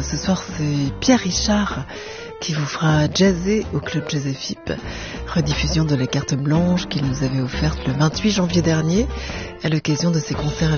Ce soir, c'est Pierre Richard qui vous fera jazzer au Club Jazz FIP. Rediffusion de la carte blanche qu'il nous avait offerte le 28 janvier dernier à l'occasion de ses concerts